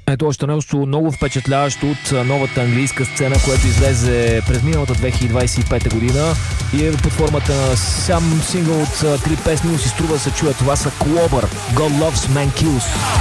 Ето още нещо много впечатляващо от новата английска сцена, която излезе през миналата 2025 година и е под формата на сам сингъл от 3 песни, но си струва да се чуе. Това са Clover, God Loves Man Kills.